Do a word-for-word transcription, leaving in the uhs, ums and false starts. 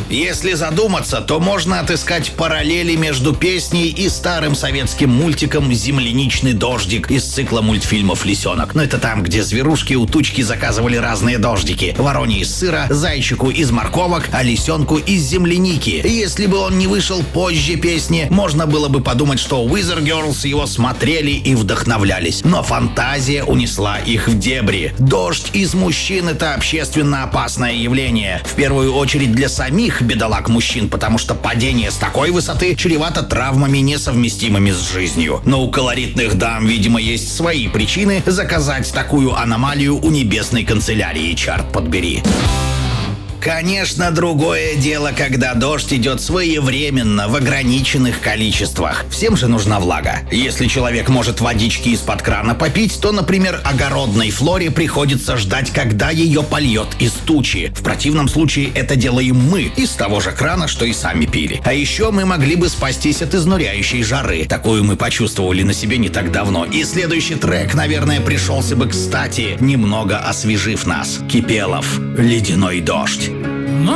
Если задуматься, то можно отыскать параллели между песней и старым советским мультиком «Земляничный дождик» из цикла мультфильмов «Лисенок». Но это там, где зверушки у тучки заказывали разные дождики. Вороне из сыра, зайчику из морковок, а лисенку из земляники. Если бы он не вышел позже песни, можно было бы подумать, что Weather Girls его смотрели и вдохновлялись. Но фантазия унесла их в дебри. Дождь из мужчин — это общественно опасное явление. В первую очередь для самих бедолаг мужчин, потому что падение с такой высоты чревато травмами, несовместимыми с жизнью. Но у колоритных дам, видимо, есть свои причины заказать такую аномалию у небесной канцелярии, черт подбери. Конечно, другое дело, когда дождь идет своевременно, в ограниченных количествах. Всем же нужна влага. Если человек может водички из-под крана попить, то, например, огородной флоре приходится ждать, когда ее польет из тучи. В противном случае это делаем мы, из того же крана, что и сами пили. А еще мы могли бы спастись от изнуряющей жары. Такую мы почувствовали на себе не так давно. И следующий трек, наверное, пришелся бы кстати, немного освежив нас. Кипелов, «Ледяной дождь».